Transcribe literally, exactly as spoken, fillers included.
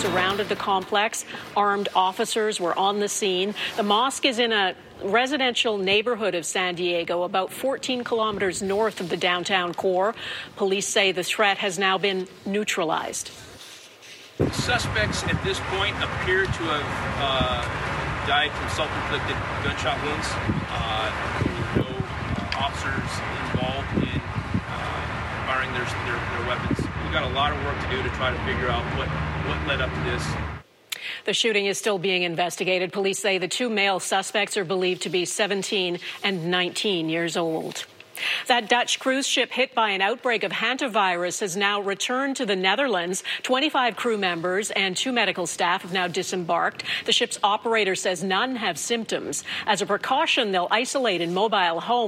surrounded the complex. Armed officers were on the scene. The mosque is in a residential neighborhood of San Diego, about fourteen kilometers north of the downtown core. Police say the threat has now been neutralized. The suspects at this point appear to have uh, died from self-inflicted gunshot wounds. Uh, there were no uh, officers involved in uh, firing their, their, their weapons. We've got a lot of work to do to try to figure out what, what led up to this. The shooting is still being investigated. Police say the two male suspects are believed to be seventeen and nineteen years old. That Dutch cruise ship hit by an outbreak of hantavirus has now returned to the Netherlands. twenty-five crew members and two medical staff have now disembarked. The ship's operator says none have symptoms. As a precaution, they'll isolate in mobile homes.